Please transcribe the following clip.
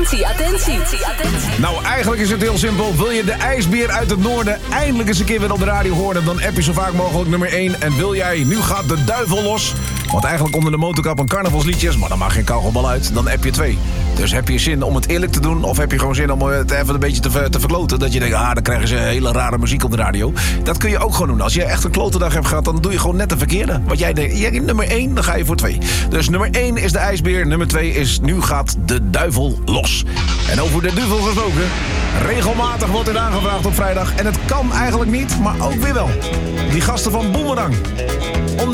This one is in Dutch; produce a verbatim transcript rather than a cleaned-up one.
Attentie, attentie, attentie. Nou, eigenlijk is het heel simpel. Wil je de ijsbeer uit het noorden eindelijk eens een keer weer op de radio horen, dan app je zo vaak mogelijk nummer één. En wil jij Nu gaat de duivel los, want eigenlijk onder de motorkap een carnavalsliedjes, maar dan mag geen kauwgombal uit, dan app je twee. Dus heb je zin om het eerlijk te doen, of heb je gewoon zin om het even een beetje te, ver, te verkloten? Dat je denkt, ah, dan krijgen ze hele rare muziek op de radio. Dat kun je ook gewoon doen. Als je echt een klotendag hebt gehad, dan doe je gewoon net de verkeerde. Want jij denkt, ja, nummer één, dan ga je voor twee. Dus nummer één is de ijsbeer, nummer twee is Nu gaat de duivel los. En over de duivel gesproken, regelmatig wordt er aangevraagd op vrijdag. En het kan eigenlijk niet, maar ook weer wel. Die gasten van Boemerang.